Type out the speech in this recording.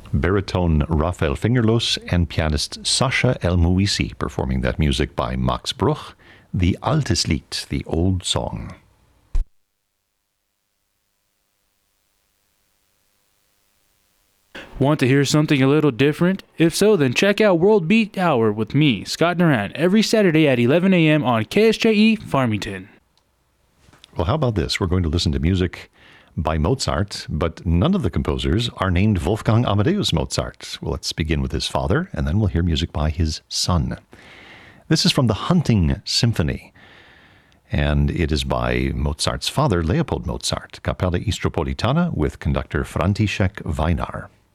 baritone Raphael Fingerlos and pianist Sascha El-Mouisi performing that music by Max Bruch, the Altes Lied, the old song. Want to hear something a little different? If so, then check out World Beat Hour with me, Scott Duran, every Saturday at 11 a.m. on KSJE Farmington. Well, how about this? We're going to listen to music by Mozart, but none of the composers are named Wolfgang Amadeus Mozart. Well, let's begin with his father, and then we'll hear music by his son. This is from the Hunting Symphony, and it is by Mozart's father, Leopold Mozart, Kapelle Istropolitana, with conductor František Vajnar.